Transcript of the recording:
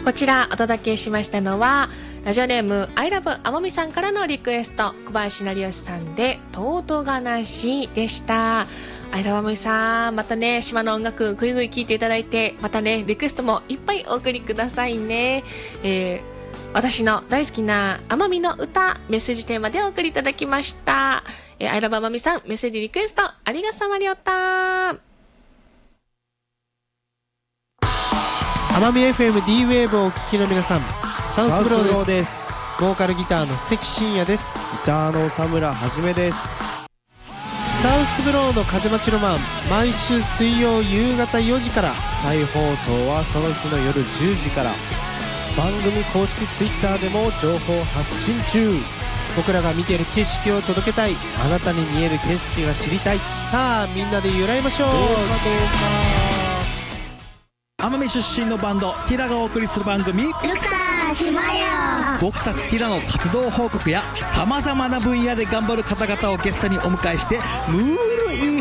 こちらお届けしましたのはラジオネームアイラブあまみさんからのリクエスト、小林成義さんでとうと話でした。アイラブあまみさん、またね島の音楽ぐいぐい聴いていただいて、またねリクエストもいっぱいお送りくださいね。私の大好きな奄美の歌、メッセージテーマでお送りいただきました。アイラブ奄美さん、メッセージリクエストありがさまりょった。 奄美 FM D ウェーブをお聞きの皆さん、サウスブローです。ボーカルギターの関真也です。 ギターの佐村はじめです。 サウスブローの風待ちロマン、毎週水曜夕方4時から、 再放送はその日の夜10時から。番組公式ツイッターでも情報発信中。 僕らが見ている景色を届けたい、 あなたに見える景色が知りたい。 さあみんなで揺らいましょう。 奄美出身のバンドティラがお送りする番組、僕たちティラの活動報告やさまざまな分野で頑張る方々をゲストにお迎えして、ムールいい